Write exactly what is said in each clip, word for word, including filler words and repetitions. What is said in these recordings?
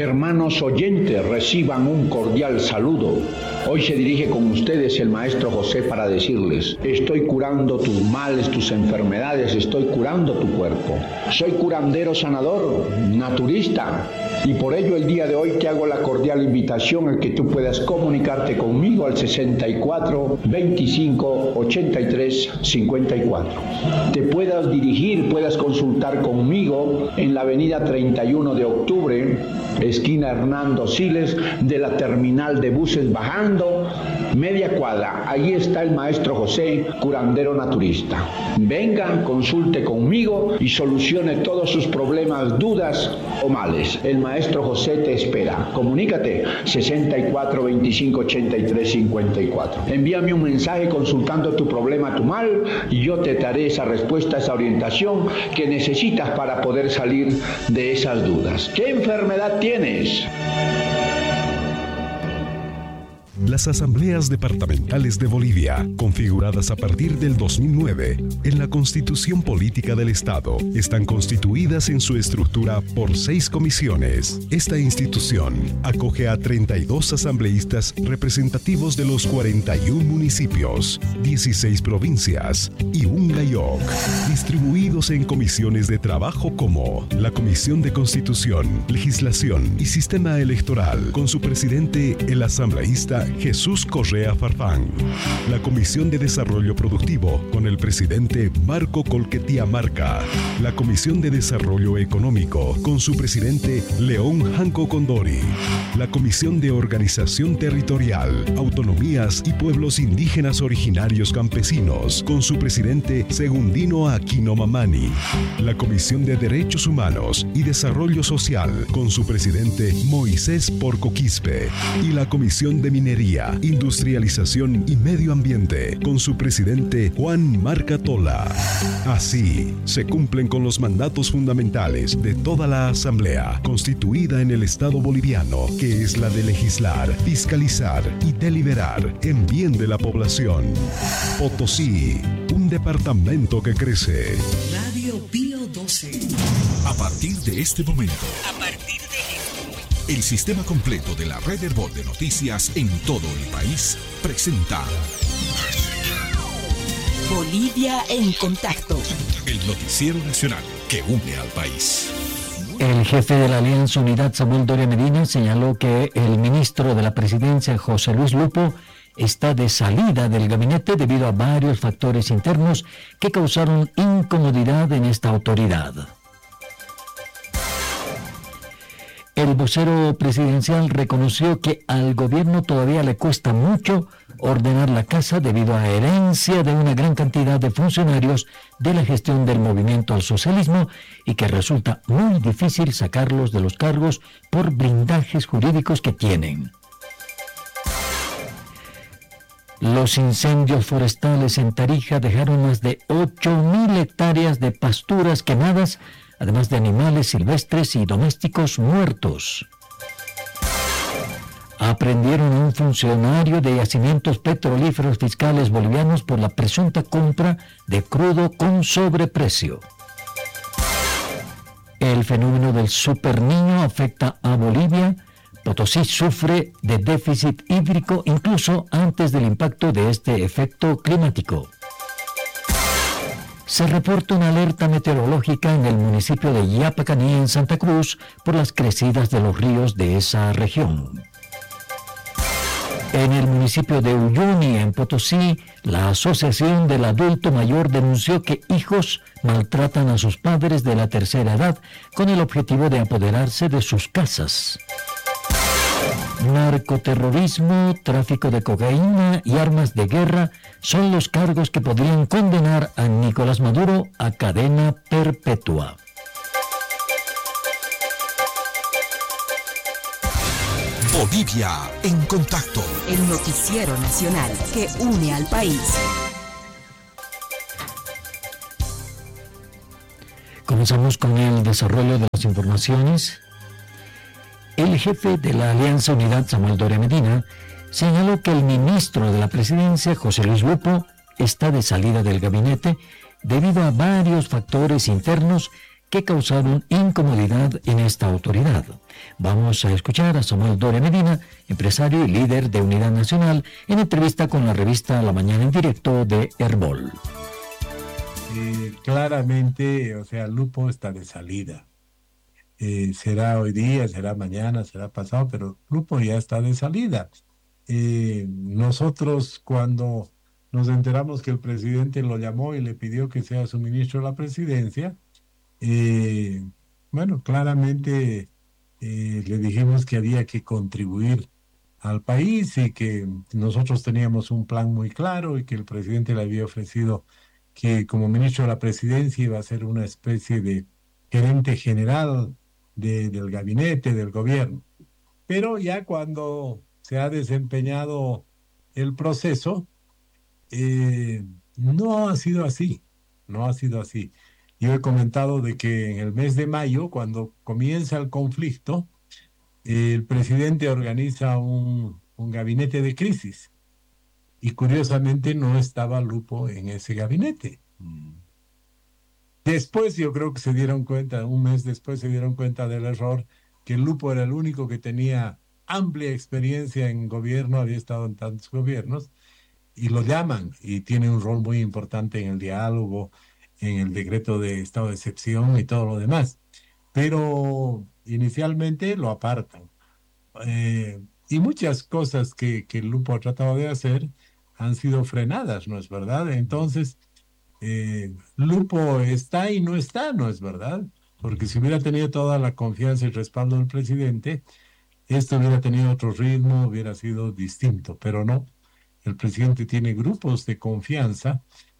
Hermanos oyentes, reciban un cordial saludo. Hoy se dirige con ustedes el Maestro José para decirles: estoy curando tus males, tus enfermedades, estoy curando tu cuerpo. Soy curandero sanador, naturista, y por ello el día de hoy te hago la cordial invitación a que tú puedas comunicarte conmigo al sesenta y cuatro, veinticinco, ochenta y tres, cincuenta y cuatro. Te puedas dirigir, puedas consultar conmigo en la avenida treinta y uno de octubre, esquina Hernando Siles, de la terminal de buses bajando, media cuadra. Ahí está el Maestro José, curandero naturista. Venga, consulte conmigo y solucione todos sus problemas, dudas o males. El Maestro José te espera. Comunícate sesenta y cuatro, veinticinco, ochenta y tres, cincuenta y cuatro. Envíame un mensaje consultando tu problema, tu mal, y yo te daré esa respuesta, esa orientación que necesitas para poder salir de esas dudas. ¿Qué enfermedad tienes? Las asambleas departamentales de Bolivia, configuradas a partir del dos mil nueve en la Constitución Política del Estado, están constituidas en su estructura por seis comisiones. Esta institución acoge a treinta y dos asambleístas representativos de los cuarenta y uno municipios, dieciséis provincias y un GAIOC, distribuidos en comisiones de trabajo como la Comisión de Constitución, Legislación y Sistema Electoral, con su presidente, el asambleísta Jesús Correa Farfán; la Comisión de Desarrollo Productivo, con el presidente Marco Colquetía Marca; la Comisión de Desarrollo Económico, con su presidente León Janco Condori; la Comisión de Organización Territorial, Autonomías y Pueblos Indígenas Originarios Campesinos, con su presidente Segundino Aquino Mamani; la Comisión de Derechos Humanos y Desarrollo Social, con su presidente Moisés Porco Quispe; y la Comisión de Minería, Industrialización y Medio Ambiente, con su presidente Juan Marca Tola. Así se cumplen con los mandatos fundamentales de toda la Asamblea constituida en el Estado boliviano, que es la de legislar, fiscalizar y deliberar en bien de la población. Potosí, un departamento que crece. Radio Pío doce. A partir de este momento, A partir de el sistema completo de la red Herbol de noticias en todo el país presenta Bolivia en Contacto, el noticiero nacional que une al país. El jefe de la Alianza Unidad, Samuel Doria Medina, señaló que el ministro de la Presidencia, José Luis Lupo, está de salida del gabinete debido a varios factores internos que causaron incomodidad en esta autoridad. El vocero presidencial reconoció que al gobierno todavía le cuesta mucho ordenar la casa debido a herencia de una gran cantidad de funcionarios de la gestión del movimiento al socialismo y que resulta muy difícil sacarlos de los cargos por blindajes jurídicos que tienen. Los incendios forestales en Tarija dejaron más de ocho mil hectáreas de pasturas quemadas, además de animales silvestres y domésticos muertos. Aprendieron a un funcionario de yacimientos petrolíferos fiscales bolivianos por la presunta compra de crudo con sobreprecio. El fenómeno del superniño afecta a Bolivia. Potosí sufre de déficit hídrico incluso antes del impacto de este efecto climático. Se reporta una alerta meteorológica en el municipio de Yapacaní, en Santa Cruz, por las crecidas de los ríos de esa región. En el municipio de Uyuni, en Potosí, la Asociación del Adulto Mayor denunció que hijos maltratan a sus padres de la tercera edad con el objetivo de apoderarse de sus casas. Narcoterrorismo, tráfico de cocaína y armas de guerra son los cargos que podrían condenar a Nicolás Maduro a cadena perpetua. Bolivia en Contacto, el noticiero nacional que une al país. Comenzamos con el desarrollo de las informaciones. El jefe de la Alianza Unidad, Samuel Doria Medina, señaló que el ministro de la Presidencia, José Luis Lupo, está de salida del gabinete debido a varios factores internos que causaron incomodidad en esta autoridad. Vamos a escuchar a Samuel Doria Medina, empresario y líder de Unidad Nacional, en entrevista con la revista La Mañana en Directo de Herbol. Eh, claramente, o sea, Lupo está de salida. Eh, será hoy día, será mañana, será pasado, pero Lupo ya está de salida. Eh, nosotros cuando nos enteramos que el presidente lo llamó y le pidió que sea su ministro de la presidencia, eh, bueno, claramente eh, le dijimos que había que contribuir al país y que nosotros teníamos un plan muy claro y que el presidente le había ofrecido que como ministro de la presidencia iba a ser una especie de gerente general de, del gabinete, del gobierno. Pero ya cuando se ha desempeñado el proceso, eh, no ha sido así, no ha sido así. Yo he comentado de que en el mes de mayo, cuando comienza el conflicto, eh, el presidente organiza un, un gabinete de crisis y curiosamente no estaba Lupo en ese gabinete. Mm. Después yo creo que se dieron cuenta, un mes después se dieron cuenta del error, que Lupo era el único que tenía amplia experiencia en gobierno, había estado en tantos gobiernos, y lo llaman, y tiene un rol muy importante en el diálogo, en el decreto de estado de excepción y todo lo demás. Pero inicialmente lo apartan. Eh, y muchas cosas que, que Lupo ha tratado de hacer han sido frenadas, ¿no es verdad? Entonces, eh, Lupo está y no está, ¿no es verdad? Porque si hubiera tenido toda la confianza y respaldo del presidente, esto hubiera tenido otro ritmo, hubiera sido distinto, pero no. El presidente tiene grupos de confianza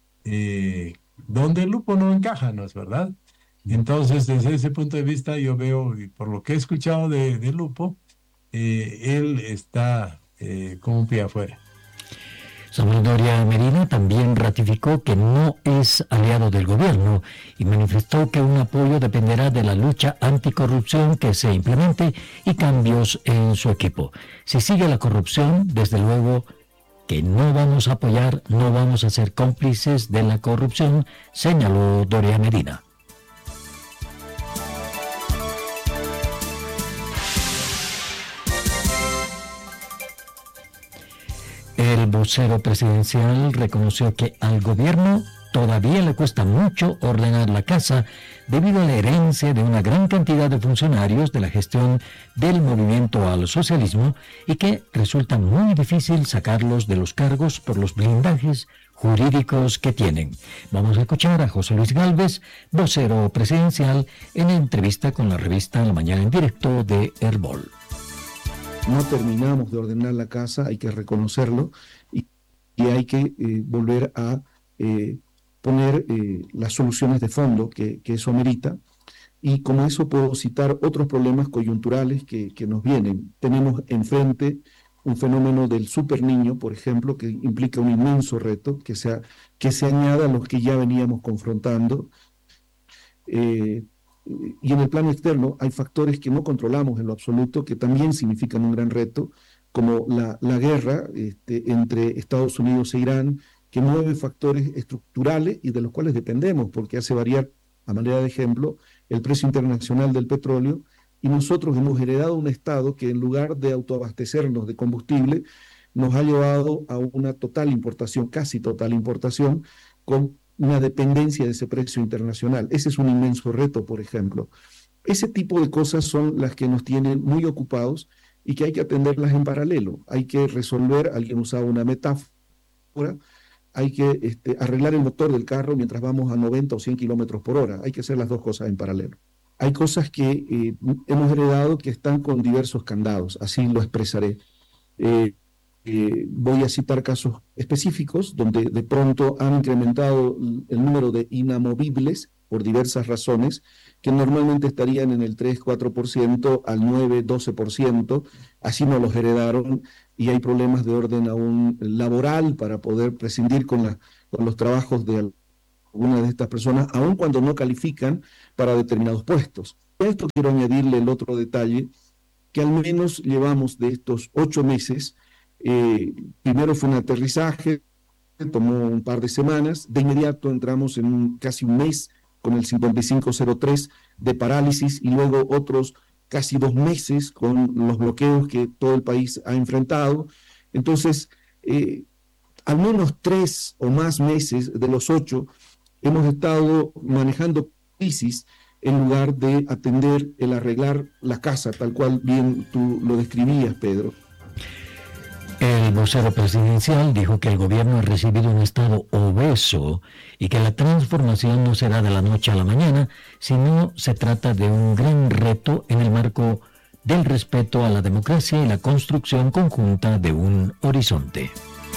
eh, donde Lupo no encaja, ¿no es verdad? Entonces, desde ese punto de vista, yo veo, y por lo que he escuchado de, de Lupo, eh, él está eh, con un pie afuera. Samuel Doria Medina también ratificó que no es aliado del gobierno y manifestó que un apoyo dependerá de la lucha anticorrupción que se implemente y cambios en su equipo. Si sigue la corrupción, desde luego que no vamos a apoyar, no vamos a ser cómplices de la corrupción, señaló Doria Medina. El vocero presidencial reconoció que al gobierno todavía le cuesta mucho ordenar la casa debido a la herencia de una gran cantidad de funcionarios de la gestión del movimiento al socialismo y que resulta muy difícil sacarlos de los cargos por los blindajes jurídicos que tienen. Vamos a escuchar a José Luis Gálvez, vocero presidencial, en entrevista con la revista La Mañana en Directo de Herbol. No terminamos de ordenar la casa, hay que reconocerlo, y, y hay que eh, volver a eh, poner eh, las soluciones de fondo que, que eso amerita. Y con eso puedo citar otros problemas coyunturales que, que nos vienen. Tenemos enfrente un fenómeno del superniño, por ejemplo, que implica un inmenso reto, que, sea, que se añada a los que ya veníamos confrontando. Eh, Y en el plano externo hay factores que no controlamos en lo absoluto, que también significan un gran reto, como la, la guerra este, entre Estados Unidos e Irán, que mueve factores estructurales y de los cuales dependemos, porque hace variar, a manera de ejemplo, el precio internacional del petróleo, y nosotros hemos heredado un Estado que en lugar de autoabastecernos de combustible, nos ha llevado a una total importación, casi total importación, con una dependencia de ese precio internacional. Ese es un inmenso reto, por ejemplo. Ese tipo de cosas son las que nos tienen muy ocupados y que hay que atenderlas en paralelo. Hay que resolver, alguien usaba una metáfora, hay que este, arreglar el motor del carro mientras vamos a noventa o cien kilómetros por hora. Hay que hacer las dos cosas en paralelo. Hay cosas que eh, hemos heredado que están con diversos candados, así lo expresaré. Eh, Eh, voy a citar casos específicos donde de pronto han incrementado el número de inamovibles por diversas razones, que normalmente estarían en el tres, cuatro por ciento al nueve, doce por ciento, así nos los heredaron, y hay problemas de orden aún laboral para poder prescindir con, la, con los trabajos de algunas de estas personas, aun cuando no califican para determinados puestos. A esto quiero añadirle el otro detalle, que al menos llevamos de estos ocho meses. Eh, primero fue un aterrizaje, tomó un par de semanas, de inmediato entramos en un, casi un mes con el cincuenta y cinco cero tres de parálisis y luego otros casi dos meses con los bloqueos que todo el país ha enfrentado. Entonces, eh, al menos tres o más meses de los ocho hemos estado manejando crisis en lugar de atender el arreglar la casa, tal cual bien tú lo describías, Pedro. El vocero presidencial dijo que el gobierno ha recibido un estado obeso y que la transformación no será de la noche a la mañana, sino se trata de un gran reto en el marco del respeto a la democracia y la construcción conjunta de un horizonte.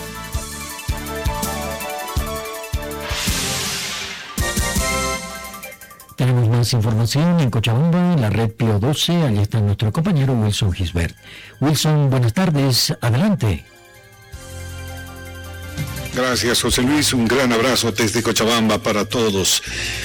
Tenemos más información en Cochabamba, en la red Pío doce. Allí está nuestro compañero Wilson Gisbert. Wilson, buenas tardes. Adelante. Gracias, José Luis. Un gran abrazo desde Cochabamba para todos.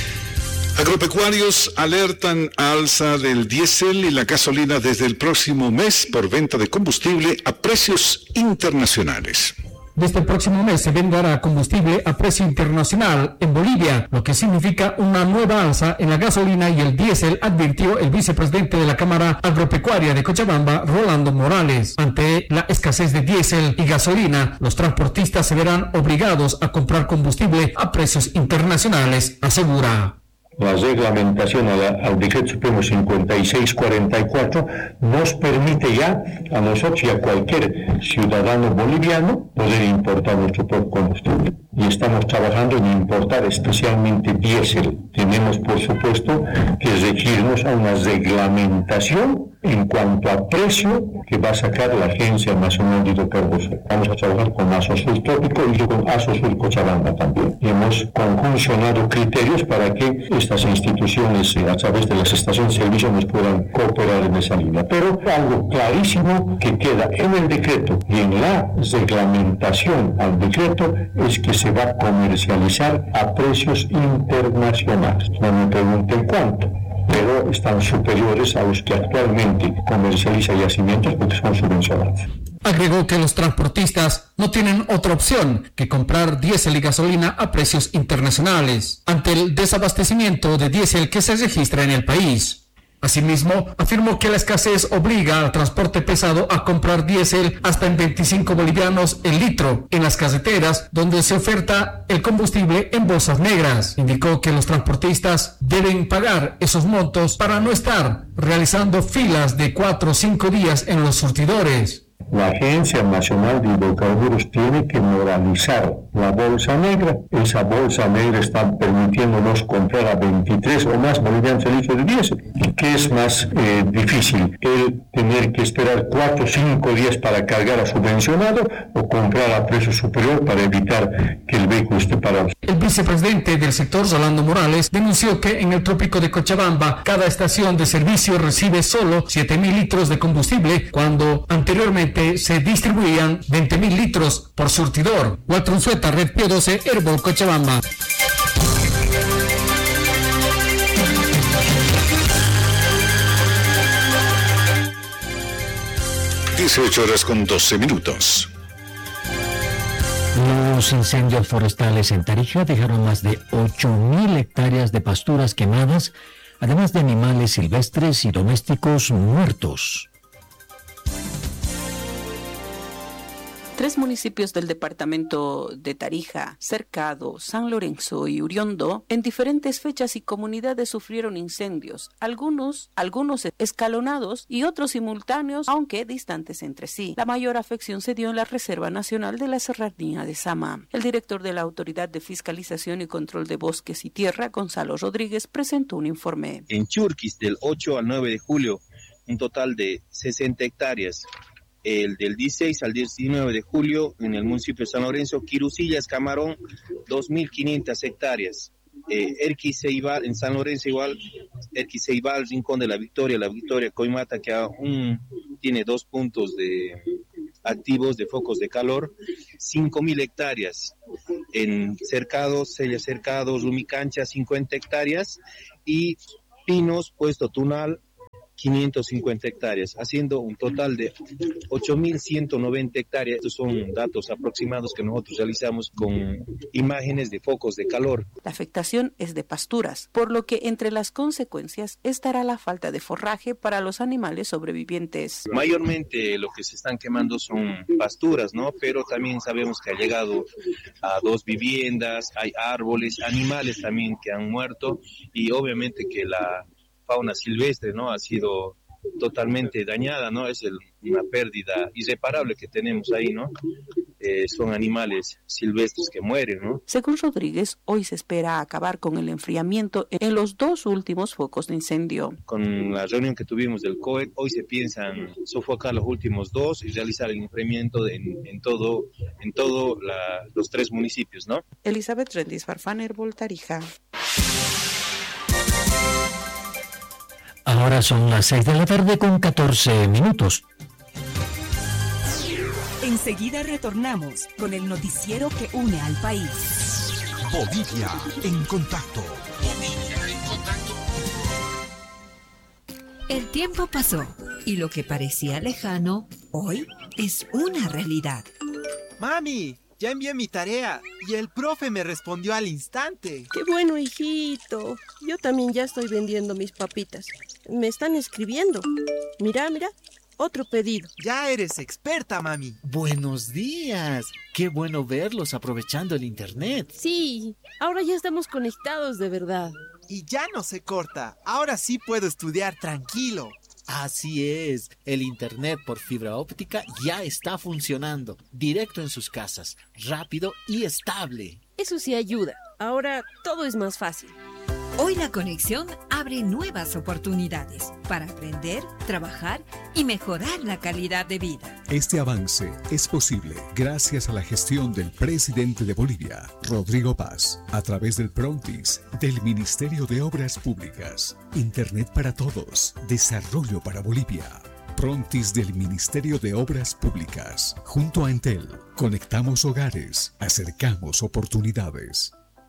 Agropecuarios alertan a alza del diésel y la gasolina desde el próximo mes por venta de combustible a precios internacionales. Desde el próximo mes se venderá combustible a precio internacional en Bolivia, lo que significa una nueva alza en la gasolina y el diésel, advirtió el vicepresidente de la Cámara Agropecuaria de Cochabamba, Rolando Morales. Ante la escasez de diésel y gasolina, los transportistas se verán obligados a comprar combustible a precios internacionales, asegura. La reglamentación al, al decreto supremo cincuenta y seis cuarenta y cuatro nos permite ya a nosotros y a cualquier ciudadano boliviano poder importar nuestro propio combustible. Y estamos trabajando en importar especialmente diésel. Tenemos, por supuesto, que regirnos a una reglamentación en cuanto a precio que va a sacar la Agencia Nacional de Hidrocarburos. Vamos a trabajar con Asosur Trópico y con Asosur Cochabamba también. Y hemos conjuncionado criterios para que estas instituciones, a través de las estaciones de servicio, nos puedan cooperar en esa línea. Pero algo clarísimo que queda en el decreto y en la reglamentación al decreto es que se va a comercializar a precios internacionales. No me pregunten cuánto, pero están superiores a los que actualmente comercializa Yacimientos porque son subvencionados. Agregó que los transportistas no tienen otra opción que comprar diésel y gasolina a precios internacionales ante el desabastecimiento de diésel que se registra en el país. Asimismo, afirmó que la escasez obliga al transporte pesado a comprar diésel hasta en veinticinco bolivianos el litro en las carreteras donde se oferta el combustible en bolsas negras. Indicó que los transportistas deben pagar esos montos para no estar realizando filas de cuatro o cinco días en los surtidores. La Agencia Nacional de Hidrocarburos tiene que moralizar la bolsa negra. Esa bolsa negra está permitiéndonos comprar a veintitrés o más bolivianos el litro de diésel. ¿Y qué es más eh, difícil? ¿El tener que esperar cuatro o cinco días para cargar a subvencionado o comprar a precio superior para evitar que el vehículo esté parado? El vicepresidente del sector, Rolando Morales, denunció que en el trópico de Cochabamba cada estación de servicio recibe solo siete mil litros de combustible cuando anteriormente se distribuían veinte mil litros por surtidor. Walter Unzueta, Red Pío doce, Herbol, Cochabamba. dieciocho horas con doce minutos. Los incendios forestales en Tarija dejaron más de ocho mil hectáreas de pasturas quemadas, además de animales silvestres y domésticos muertos. Tres municipios del departamento de Tarija, Cercado, San Lorenzo y Uriondo, en diferentes fechas y comunidades sufrieron incendios, algunos, algunos escalonados y otros simultáneos, aunque distantes entre sí. La mayor afección se dio en la Reserva Nacional de la Serranía de Sama. El director de la Autoridad de Fiscalización y Control de Bosques y Tierra, Gonzalo Rodríguez, presentó un informe. En Churquis, del ocho al nueve de julio, un total de sesenta hectáreas. El del dieciséis al diecinueve de julio en el municipio de San Lorenzo, Quirusillas, Camarón, dos mil quinientas hectáreas. Eh, Erquiceibal, en San Lorenzo igual, Erquiceibal, Rincón de la Victoria, La Victoria, Coimata, que aún tiene dos puntos de activos de focos de calor, cinco mil hectáreas. En Cercados, Sella Cercados, Rumicancha, cincuenta hectáreas. Y Pinos, Puesto Tunal, quinientas cincuenta hectáreas, haciendo un total de ocho mil ciento noventa hectáreas. Estos son datos aproximados que nosotros realizamos con imágenes de focos de calor. La afectación es de pasturas, por lo que entre las consecuencias estará la falta de forraje para los animales sobrevivientes. Mayormente lo que se están quemando son pasturas, ¿no? Pero también sabemos que ha llegado a dos viviendas, hay árboles, animales también que han muerto y obviamente que la fauna silvestre, ¿no? Ha sido totalmente dañada, ¿no? Es el, una pérdida irreparable que tenemos ahí, ¿no? Eh, son animales silvestres que mueren, ¿no? Según Rodríguez, hoy se espera acabar con el enfriamiento en los dos últimos focos de incendio. Con la reunión que tuvimos del C O E, hoy se piensan sofocar los últimos dos y realizar el enfriamiento en, en todo, en todo la, los tres municipios, ¿no? Elizabeth Rendis Farfán, Herbol, Tarija. Ahora son las seis de la tarde con catorce minutos. Enseguida retornamos con el noticiero que une al país. Bolivia en contacto. Bolivia en contacto. El tiempo pasó y lo que parecía lejano, hoy es una realidad. Mami, ya envié mi tarea y el profe me respondió al instante. ¡Qué bueno, hijito! Yo también ya estoy vendiendo mis papitas. Me están escribiendo. Mira, mira, otro pedido. Ya eres experta, mami. Buenos días. Qué bueno verlos aprovechando el internet. Sí, ahora ya estamos conectados de verdad. Y ya no se corta. Ahora sí puedo estudiar tranquilo. Así es, el internet por fibra óptica ya está funcionando, directo en sus casas, rápido y estable. Eso sí ayuda, ahora todo es más fácil. Hoy la conexión abre nuevas oportunidades para aprender, trabajar y mejorar la calidad de vida. Este avance es posible gracias a la gestión del presidente de Bolivia, Rodrigo Paz, a través del Prontis, del Ministerio de Obras Públicas, Internet para Todos, Desarrollo para Bolivia. Prontis del Ministerio de Obras Públicas. Junto a Entel, conectamos hogares, acercamos oportunidades.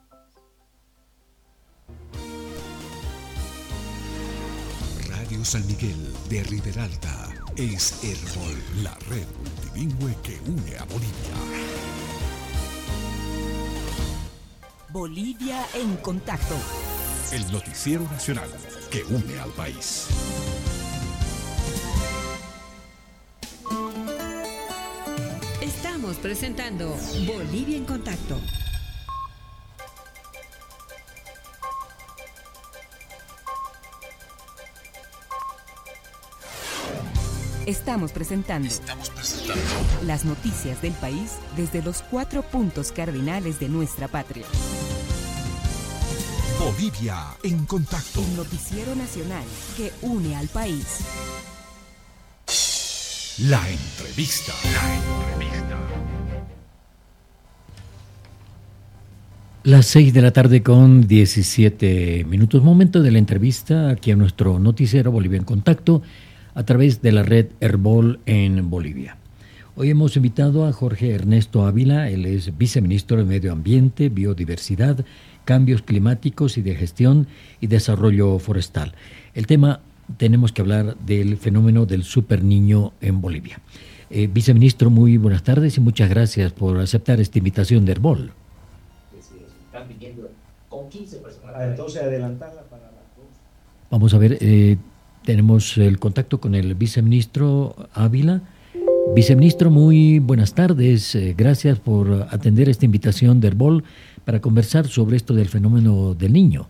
Radio San Miguel de Riberalta es Herbol, la red multilingüe que une a Bolivia. Bolivia en contacto. El noticiero nacional que une al país. Estamos presentando Bolivia en contacto. Estamos presentando, Estamos presentando las noticias del país desde los cuatro puntos cardinales de nuestra patria. Bolivia en contacto. El noticiero nacional que une al país. La entrevista. La entrevista. Las seis de la tarde con diecisiete minutos. Momento de la entrevista aquí a nuestro noticiero Bolivia en contacto, a través de la red Herbol en Bolivia. Hoy hemos invitado a Jorge Ernesto Ávila, él es viceministro de Medio Ambiente, Biodiversidad, Cambios Climáticos y de Gestión y Desarrollo Forestal. El tema, tenemos que hablar del fenómeno del superniño en Bolivia. Eh, viceministro, muy buenas tardes y muchas gracias por aceptar esta invitación de Herbol. Están viniendo con quince personas. Ah, entonces adelantarla para las dos. Vamos a ver, eh, tenemos el contacto con el viceministro Ávila. Viceministro, muy buenas tardes. Eh, gracias por atender esta invitación de Herbol para conversar sobre esto del fenómeno del niño.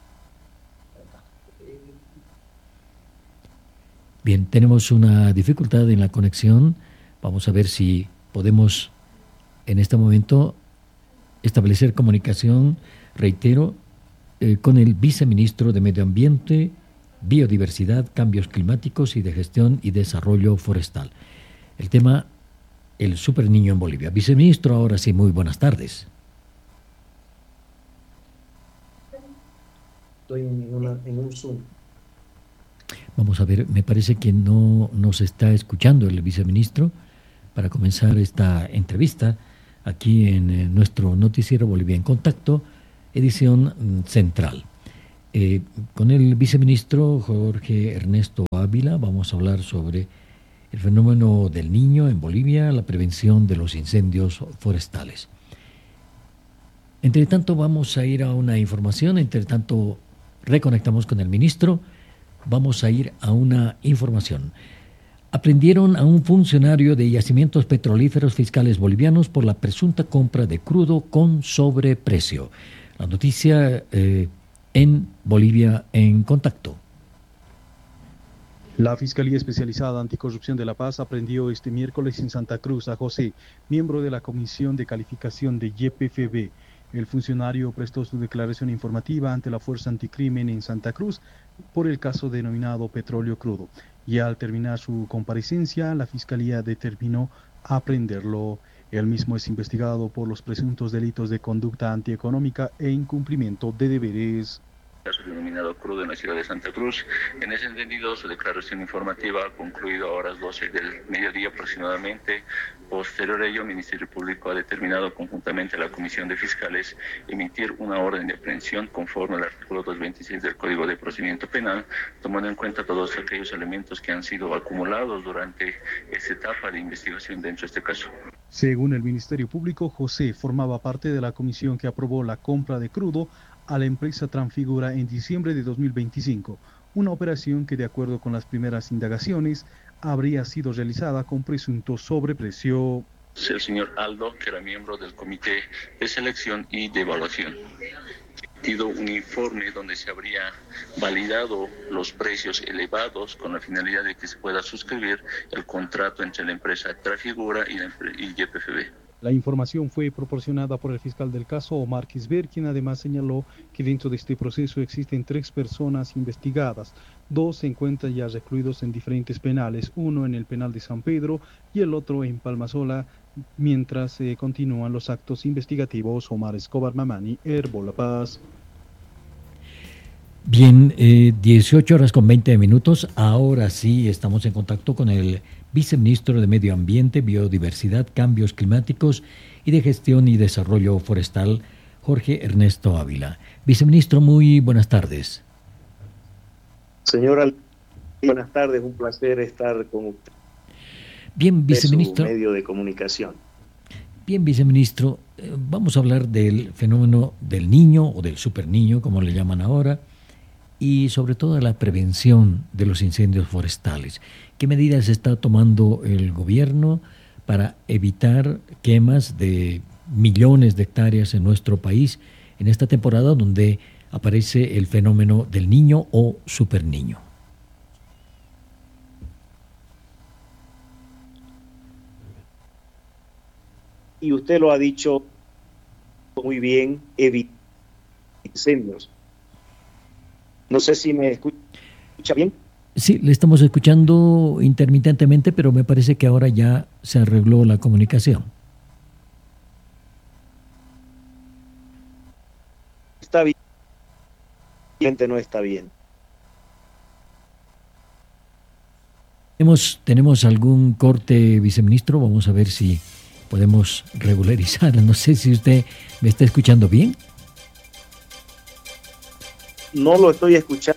Bien, tenemos una dificultad en la conexión. Vamos a ver si podemos en este momento establecer comunicación, reitero, eh, con el viceministro de Medio Ambiente, Biodiversidad, Cambios Climáticos y de Gestión y Desarrollo Forestal. El tema, el superniño en Bolivia. Viceministro, ahora sí, muy buenas tardes. Estoy en, una, en un Zoom. Vamos a ver, me parece que no nos está escuchando el viceministro para comenzar esta entrevista aquí en eh, nuestro noticiero Bolivia en Contacto, edición mm, central. Eh, con el viceministro Jorge Ernesto Ávila vamos a hablar sobre el fenómeno del Niño en Bolivia, la prevención de los incendios forestales. Entre tanto vamos a ir a una información, entre tanto reconectamos con el ministro, vamos a ir a una información. Aprendieron a un funcionario de yacimientos petrolíferos fiscales bolivianos por la presunta compra de crudo con sobreprecio. La noticia eh, en Bolivia en Contacto. La Fiscalía Especializada Anticorrupción de La Paz aprendió este miércoles en Santa Cruz a José, miembro de la Comisión de Calificación de Y P F B. El funcionario prestó su declaración informativa ante la Fuerza Anticrimen en Santa Cruz por el caso denominado petróleo crudo. Y al terminar su comparecencia, la Fiscalía determinó aprenderlo. Él mismo es investigado por los presuntos delitos de conducta antieconómica e incumplimiento de deberes. Caso denominado crudo en la ciudad de Santa Cruz. En ese entendido, su declaración informativa ha concluido a horas doce del mediodía aproximadamente. Posterior a ello, el Ministerio Público ha determinado conjuntamente a la Comisión de Fiscales emitir una orden de aprehensión conforme al artículo doscientos veintiséis del Código de Procedimiento Penal, tomando en cuenta todos aquellos elementos que han sido acumulados durante esta etapa de investigación dentro de este caso. Según el Ministerio Público, José formaba parte de la comisión que aprobó la compra de crudo a la empresa Transfigura en diciembre de dos mil veinticinco, una operación que de acuerdo con las primeras indagaciones habría sido realizada con presunto sobreprecio. El señor Aldo, que era miembro del Comité de Selección y de Evaluación, emitido un informe donde se habría validado los precios elevados con la finalidad de que se pueda suscribir el contrato entre la empresa Transfigura y, la, y Y P F B. La información fue proporcionada por el fiscal del caso, Omar Quisber, quien además señaló que dentro de este proceso existen tres personas investigadas. Dos se encuentran ya recluidos en diferentes penales, uno en el penal de San Pedro y el otro en Palmasola, mientras eh, continúan los actos investigativos. Omar Escobar Mamani, Herbo La Paz. Bien, eh, dieciocho horas con veinte minutos. Ahora sí estamos en contacto con el viceministro de Medio Ambiente, Biodiversidad, Cambios Climáticos y de Gestión y Desarrollo Forestal, Jorge Ernesto Ávila. Viceministro, muy buenas tardes. Señora, buenas tardes, un placer estar con usted. Bien, viceministro. De su medio de comunicación. Bien, viceministro, eh, vamos a hablar del fenómeno del niño o del superniño, como le llaman ahora, y sobre todo la prevención de los incendios forestales. ¿Qué medidas está tomando el gobierno para evitar quemas de millones de hectáreas en nuestro país en esta temporada donde aparece el fenómeno del niño o superniño? Y usted lo ha dicho muy bien, evitar incendios. No sé si me escucha bien. Sí, le estamos escuchando intermitentemente, pero me parece que ahora ya se arregló la comunicación. Está bien. No está bien. ¿Tenemos, ¿Tenemos algún corte, viceministro? Vamos a ver si podemos regularizar. No sé si usted me está escuchando bien. No lo estoy escuchando.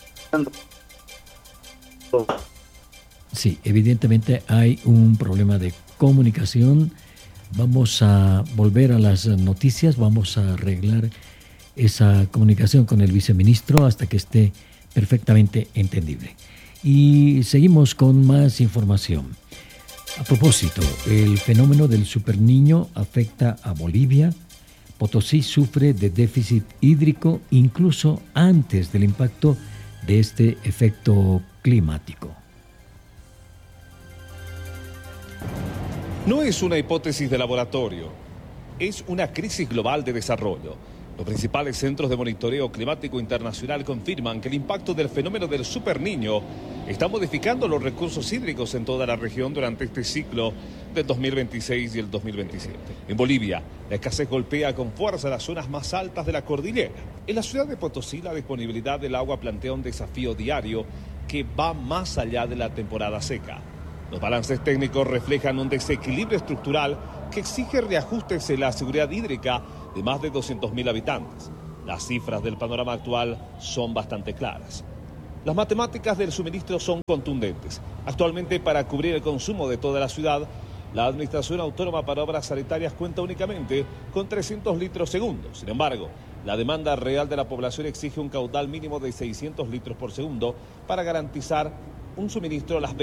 Sí, evidentemente hay un problema de comunicación. Vamos a volver a las noticias, vamos a arreglar esa comunicación con el viceministro hasta que esté perfectamente entendible. Y seguimos con más información. A propósito, el fenómeno del superniño afecta a Bolivia. Potosí sufre de déficit hídrico incluso antes del impacto de este efecto climático. No es una hipótesis de laboratorio, es una crisis global de desarrollo. Los principales centros de monitoreo climático internacional confirman que el impacto del fenómeno del superniño está modificando los recursos hídricos en toda la región durante este ciclo del dos mil veintiséis y el dos mil veintisiete. En Bolivia, la escasez golpea con fuerza las zonas más altas de la cordillera. En la ciudad de Potosí, la disponibilidad del agua plantea un desafío diario que va más allá de la temporada seca. Los balances técnicos reflejan un desequilibrio estructural que exige reajustes en la seguridad hídrica de más de doscientos mil habitantes. Las cifras del panorama actual son bastante claras. Las matemáticas del suministro son contundentes. Actualmente, para cubrir el consumo de toda la ciudad, la Administración Autónoma para Obras Sanitarias cuenta únicamente con trescientos litros segundo. Sin embargo, la demanda real de la población exige un caudal mínimo de seiscientos litros por segundo para garantizar un suministro a las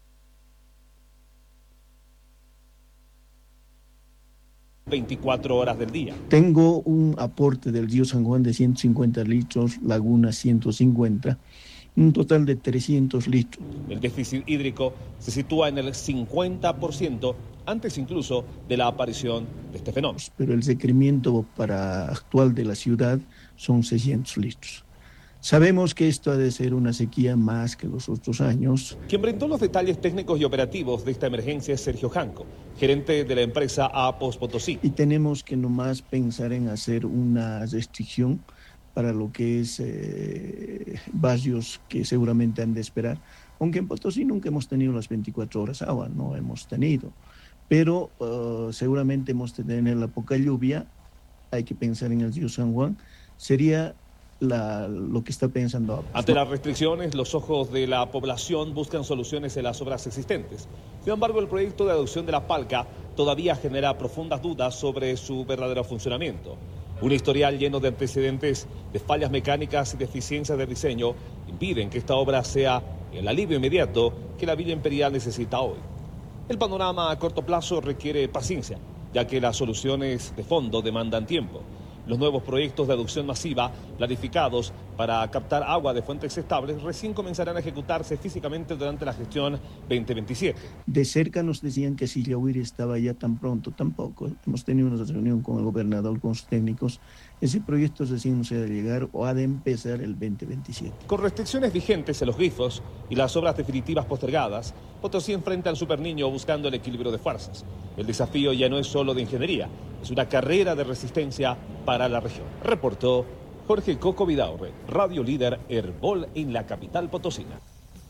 veinticuatro horas del día. Tengo un aporte del río San Juan de ciento cincuenta litros, Laguna ciento cincuenta, un total de trescientos litros. El déficit hídrico se sitúa en el cincuenta por ciento, antes incluso de la aparición de este fenómeno. Pero el requerimiento para actual de la ciudad son seiscientos litros. Sabemos que esto ha de ser una sequía más que los otros años. Quien brindó los detalles técnicos y operativos de esta emergencia es Sergio Janco, gerente de la empresa Apos Potosí. Y tenemos que nomás pensar en hacer una restricción para lo que es eh, barrios que seguramente han de esperar. Aunque en Potosí nunca hemos tenido las veinticuatro horas agua, no hemos tenido. Pero uh, seguramente hemos de tener la poca lluvia, hay que pensar en el río San Juan, sería la, lo que está pensando ahora. Ante las restricciones, los ojos de la población buscan soluciones en las obras existentes. Sin embargo, el proyecto de adopción de la Palca todavía genera profundas dudas sobre su verdadero funcionamiento. Un historial lleno de antecedentes, de fallas mecánicas y deficiencias de diseño impiden que esta obra sea el alivio inmediato que la Villa Imperial necesita hoy. El panorama a corto plazo requiere paciencia, ya que las soluciones de fondo demandan tiempo. Los nuevos proyectos de adopción masiva, planificados para captar agua de fuentes estables, recién comenzarán a ejecutarse físicamente durante la gestión veinte veintisiete. De cerca nos decían que si Yahuiri estaba ya tan pronto, tampoco. Hemos tenido una reunión con el gobernador, con sus técnicos. Ese proyecto recién nos ha de llegar o ha de empezar el veinte veintisiete. Con restricciones vigentes en los grifos y las obras definitivas postergadas, Potosí enfrenta al Superniño buscando el equilibrio de fuerzas. El desafío ya no es solo de ingeniería, es una carrera de resistencia para la región. Reportó Jorge Coco Vidaurre, Radio Líder Herbol en la capital potosina.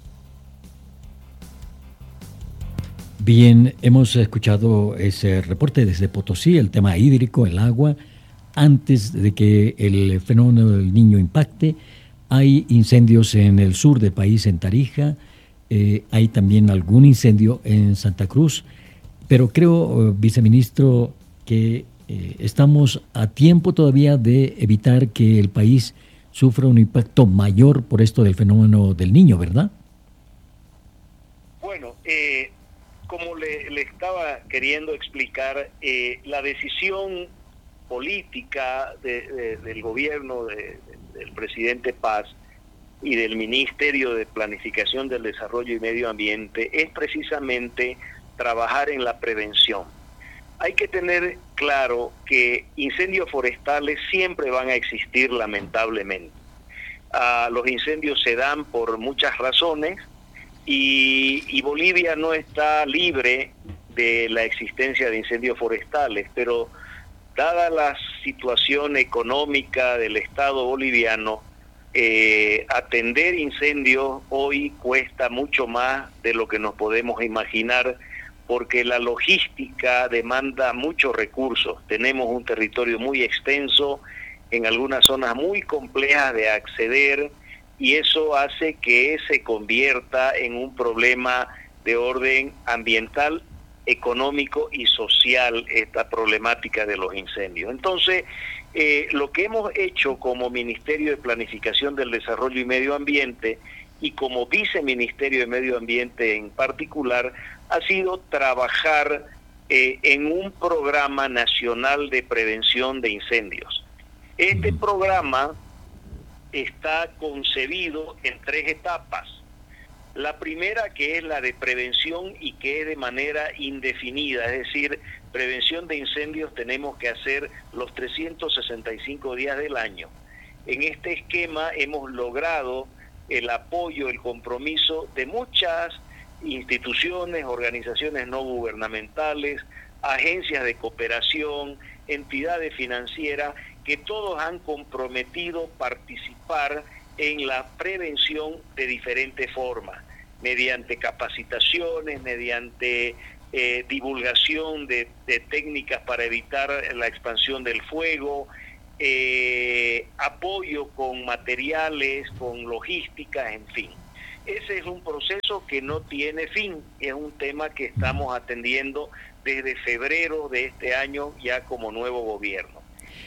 Bien, hemos escuchado ese reporte desde Potosí, el tema hídrico, el agua. Antes de que el fenómeno del Niño impacte, hay incendios en el sur del país, en Tarija, eh, hay también algún incendio en Santa Cruz, pero creo, viceministro, que eh, estamos a tiempo todavía de evitar que el país sufra un impacto mayor por esto del fenómeno del Niño, ¿verdad? Bueno, eh, como le, le estaba queriendo explicar, eh, la decisión política de, de, del gobierno de, de, del presidente Paz y del Ministerio de Planificación del Desarrollo y Medio Ambiente es precisamente trabajar en la prevención. Hay que tener claro que incendios forestales siempre van a existir, lamentablemente. Uh, los incendios se dan por muchas razones y, y Bolivia no está libre de la existencia de incendios forestales, pero dada la situación económica del Estado boliviano, eh, atender incendios hoy cuesta mucho más de lo que nos podemos imaginar, porque la logística demanda muchos recursos. Tenemos un territorio muy extenso, en algunas zonas muy complejas de acceder, y eso hace que se convierta en un problema de orden ambiental, económico y social, esta problemática de los incendios. Entonces, eh, lo que hemos hecho como Ministerio de Planificación del Desarrollo y Medio Ambiente y como Viceministerio de Medio Ambiente en particular, ha sido trabajar eh, en un programa nacional de prevención de incendios. Este programa está concebido en tres etapas. La primera, que es la de prevención y que es de manera indefinida, es decir, prevención de incendios tenemos que hacer los trescientos sesenta y cinco días del año. En este esquema hemos logrado el apoyo, el compromiso de muchas instituciones, organizaciones no gubernamentales, agencias de cooperación, entidades financieras, que todos han comprometido participar en la prevención de diferentes formas, mediante capacitaciones, mediante eh, divulgación de, de técnicas para evitar la expansión del fuego, eh, apoyo con materiales, con logística, en fin. Ese es un proceso que no tiene fin, es un tema que estamos atendiendo desde febrero de este año ya como nuevo gobierno.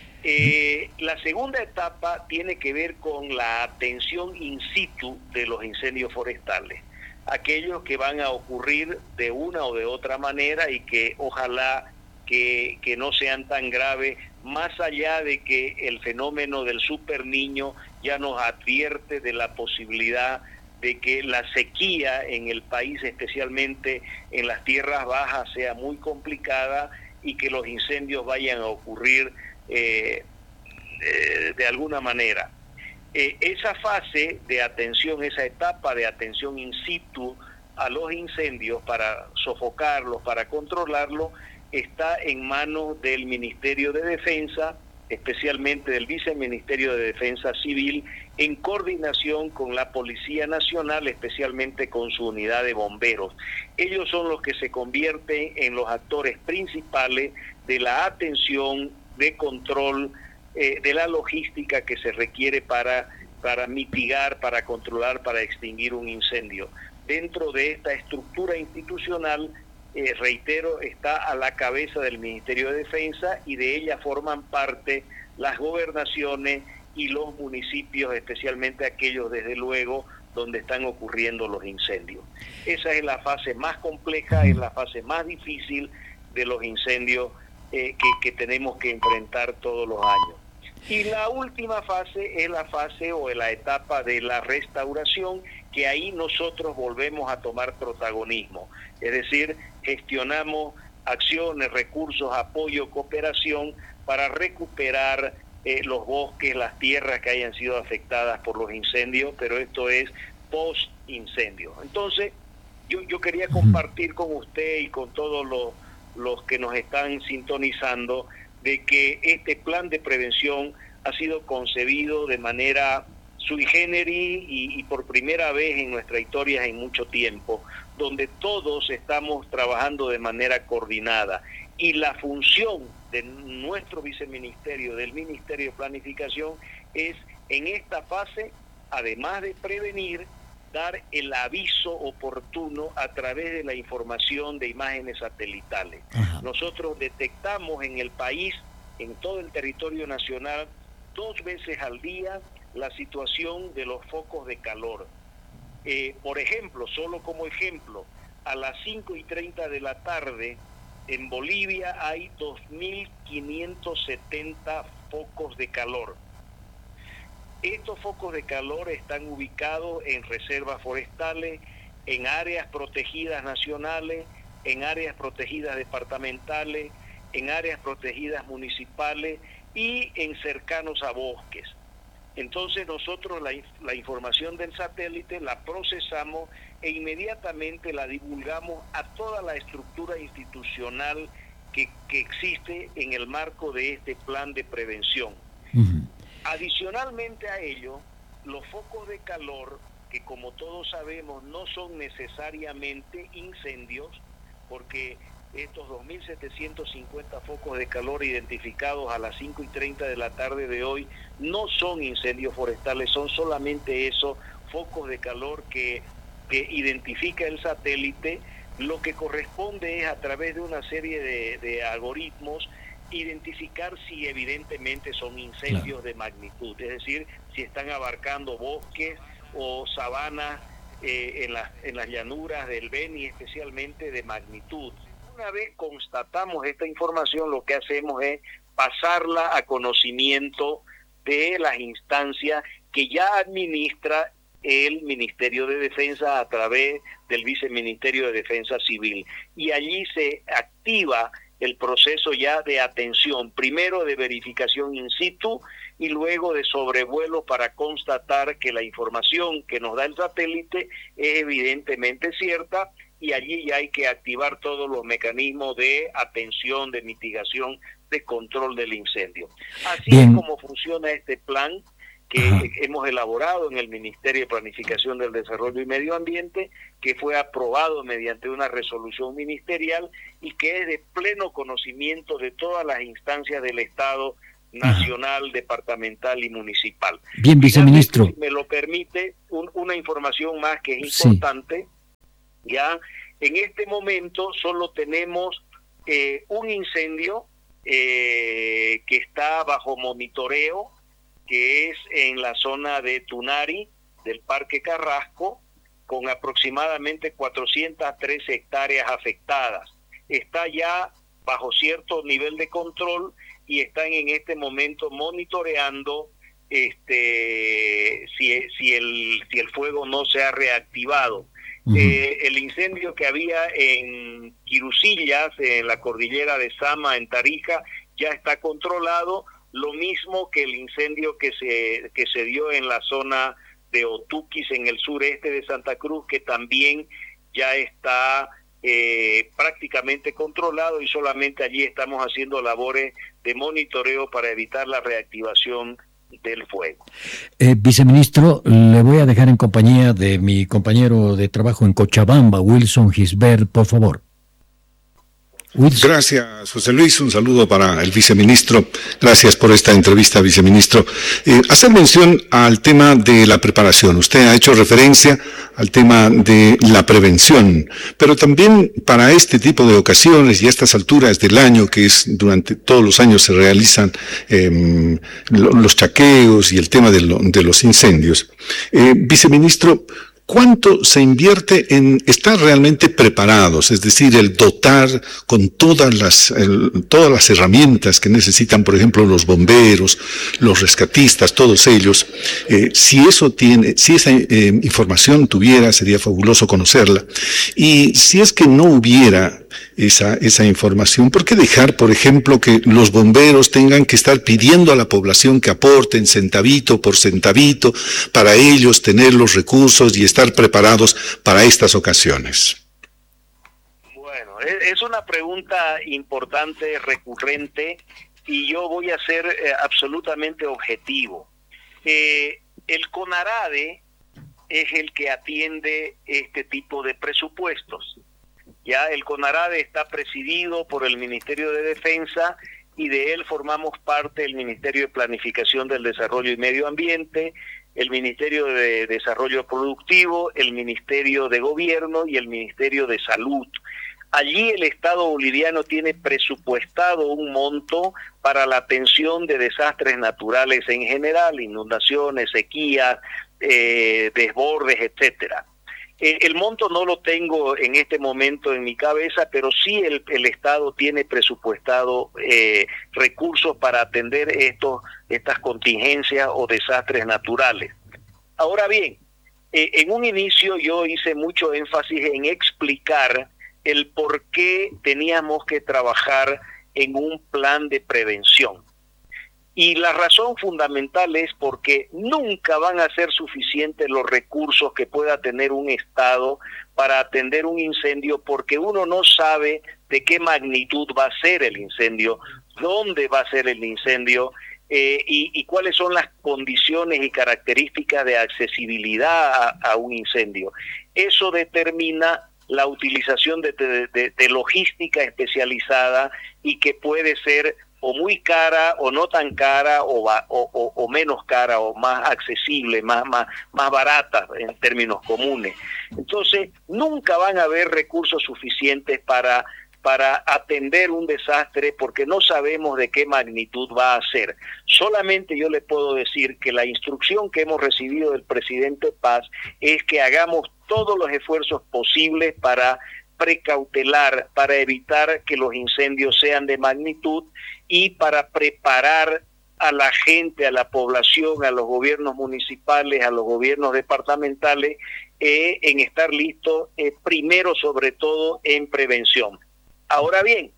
Eh, la segunda etapa tiene que ver con la atención in situ de los incendios forestales, aquellos que van a ocurrir de una o de otra manera y que ojalá que, que no sean tan graves, más allá de que el fenómeno del super niño ya nos advierte de la posibilidad de que la sequía en el país, especialmente en las tierras bajas, sea muy complicada y que los incendios vayan a ocurrir eh, eh, de alguna manera. Eh, esa fase de atención, esa etapa de atención in situ a los incendios para sofocarlos, para controlarlos, está en manos del Ministerio de Defensa, especialmente del Viceministerio de Defensa Civil, en coordinación con la Policía Nacional, especialmente con su unidad de bomberos. Ellos son los que se convierten en los actores principales de la atención, de control, eh, de la logística que se requiere para, para mitigar, para controlar, para extinguir un incendio. Dentro de esta estructura institucional, eh, reitero, está a la cabeza del Ministerio de Defensa y de ella forman parte las gobernaciones y los municipios, especialmente aquellos, desde luego, donde están ocurriendo los incendios. Esa es la fase más compleja, es la fase más difícil de los incendios eh, que, que tenemos que enfrentar todos los años. Y la última fase es la fase o la etapa de la restauración, que ahí nosotros volvemos a tomar protagonismo. Es decir, gestionamos acciones, recursos, apoyo, cooperación para recuperar eh, los bosques, las tierras que hayan sido afectadas por los incendios, pero esto es post-incendio. Entonces, yo, yo quería compartir con usted y con todos los, los que nos están sintonizando de que este plan de prevención ha sido concebido de manera sui generis y, y por primera vez en nuestra historia en mucho tiempo, donde todos estamos trabajando de manera coordinada. Y la función de nuestro viceministerio, del Ministerio de Planificación, es en esta fase, además de prevenir, dar el aviso oportuno a través de la información de imágenes satelitales. Ajá. Nosotros detectamos en el país, en todo el territorio nacional, dos veces al día la situación de los focos de calor. Eh, por ejemplo, solo como ejemplo, a las cinco y treinta de la tarde en Bolivia hay dos mil quinientos setenta focos de calor. Estos focos de calor están ubicados en reservas forestales, en áreas protegidas nacionales, en áreas protegidas departamentales, en áreas protegidas municipales y en cercanos a bosques. Entonces nosotros la, la información del satélite la procesamos e inmediatamente la divulgamos a toda la estructura institucional que, que existe en el marco de este plan de prevención. Uh-huh. Adicionalmente a ello, los focos de calor, que como todos sabemos no son necesariamente incendios, porque estos dos mil setecientos cincuenta focos de calor identificados a las cinco y treinta de la tarde de hoy no son incendios forestales, son solamente esos focos de calor que, que identifica el satélite. Lo que corresponde es, a través de una serie de, de algoritmos, identificar si evidentemente son incendios claro. de magnitud, es decir, si están abarcando bosques o sabanas eh, en, las, en las llanuras del Beni, especialmente de magnitud. Una vez constatamos esta información, lo que hacemos es pasarla a conocimiento de las instancias que ya administra el Ministerio de Defensa a través del Viceministerio de Defensa Civil. Y allí se activa el proceso ya de atención, primero de verificación in situ y luego de sobrevuelo para constatar que la información que nos da el satélite es evidentemente cierta, y allí ya hay que activar todos los mecanismos de atención, de mitigación, de control del incendio. Así Bien. es como funciona este plan que Ajá. hemos elaborado en el Ministerio de Planificación del Desarrollo y Medio Ambiente, que fue aprobado mediante una resolución ministerial y que es de pleno conocimiento de todas las instancias del Estado, nacional, Ajá. departamental y municipal. Bien, viceministro. Si me lo permite, un, una información más que es importante. Sí. Ya, en este momento solo tenemos eh, un incendio eh, que está bajo monitoreo, que es en la zona de Tunari, del Parque Carrasco, con aproximadamente cuatrocientas tres hectáreas afectadas. Está ya bajo cierto nivel de control y están en este momento monitoreando este si, si, el, si el fuego no se ha reactivado. Uh-huh. Eh, el incendio que había en Quirusillas, en la cordillera de Sama, en Tarija, ya está controlado, lo mismo que el incendio que se, que se dio en la zona de Otuquis, en el sureste de Santa Cruz, que también ya está eh, prácticamente controlado, y solamente allí estamos haciendo labores de monitoreo para evitar la reactivación del fuego. Eh, viceministro, le voy a dejar en compañía de mi compañero de trabajo en Cochabamba, Wilson Gisbert, por favor. Wilson. Gracias, José Luis. Un saludo para el viceministro. Gracias por esta entrevista, viceministro. Eh, hacer mención al tema de la preparación. Usted ha hecho referencia al tema de la prevención, pero también para este tipo de ocasiones y a estas alturas del año, que es durante todos los años se realizan eh, los chaqueos y el tema de, lo, de los incendios. Eh, viceministro, ¿cuánto se invierte en estar realmente preparados? Es decir, el dotar con todas las, el, todas las herramientas que necesitan, por ejemplo, los bomberos, los rescatistas, todos ellos. Eh, si eso tiene, si esa eh, información tuviera, sería fabuloso conocerla. Y si es que no hubiera esa, esa información, ¿por qué dejar, por ejemplo, que los bomberos tengan que estar pidiendo a la población que aporten centavito por centavito para ellos tener los recursos y estar preparados para estas ocasiones? Bueno, es una pregunta importante, recurrente, y yo voy a ser eh, absolutamente objetivo. Eh, el CONARADE es el que atiende este tipo de presupuestos. Ya el CONARADE está presidido por el Ministerio de Defensa, y de él formamos parte el Ministerio de Planificación del Desarrollo y Medio Ambiente, el Ministerio de Desarrollo Productivo, el Ministerio de Gobierno y el Ministerio de Salud. Allí el Estado boliviano tiene presupuestado un monto para la atención de desastres naturales en general, inundaciones, sequías, eh, desbordes, etcétera. Eh, el monto no lo tengo en este momento en mi cabeza, pero sí el, el Estado tiene presupuestado eh, recursos para atender estos, estas contingencias o desastres naturales. Ahora bien, eh, en un inicio yo hice mucho énfasis en explicar el por qué teníamos que trabajar en un plan de prevención. Y la razón fundamental es porque nunca van a ser suficientes los recursos que pueda tener un Estado para atender un incendio, porque uno no sabe de qué magnitud va a ser el incendio, dónde va a ser el incendio, eh, y, y cuáles son las condiciones y características de accesibilidad a, a un incendio. Eso determina la utilización de, de, de, de logística especializada, y que puede ser o muy cara o no tan cara, o, o, o, o menos cara o más accesible, más, más, más barata en términos comunes. Entonces, nunca van a haber recursos suficientes para, para atender un desastre, porque no sabemos de qué magnitud va a ser. Solamente yo le puedo decir que la instrucción que hemos recibido del presidente Paz es que hagamos todos los esfuerzos posibles para precautelar, para evitar que los incendios sean de magnitud, y para preparar a la gente, a la población, a los gobiernos municipales, a los gobiernos departamentales, eh, en estar listos, eh, primero sobre todo en prevención. Ahora bien,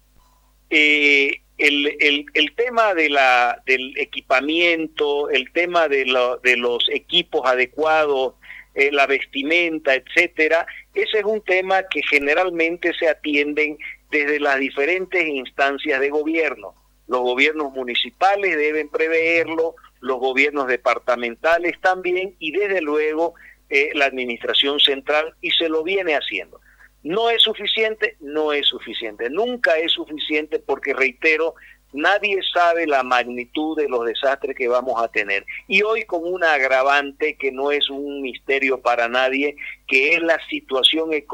eh, el, el, el tema de la, del equipamiento, el tema de, lo, de los equipos adecuados, eh, la vestimenta, etcétera, ese es un tema que generalmente se atienden desde las diferentes instancias de gobierno. Los gobiernos municipales deben preverlo, los gobiernos departamentales también, y desde luego eh, la administración central, y se lo viene haciendo. ¿No es suficiente? No es suficiente. Nunca es suficiente, porque, reitero, nadie sabe la magnitud de los desastres que vamos a tener. Y hoy con una agravante que no es un misterio para nadie, que es la situación económica